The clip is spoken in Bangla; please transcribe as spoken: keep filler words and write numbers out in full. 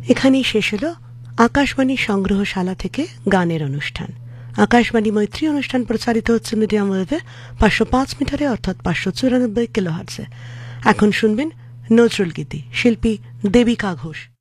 এখানেই শেষ হলো আকাশবাণী সংগ্রহশালা থেকে গানের অনুষ্ঠান। আকাশবাণী মৈত্রী অনুষ্ঠান প্রচারিত হচ্ছে মিডিয়াম ওয়েভে পাঁচশো পাঁচ মিটারে অর্থাৎ পাঁচশো চুরানব্বই কিলোহার্টজে। এখন শুনবেন নজরুল গীতি, শিল্পী দেবিকা ঘোষ।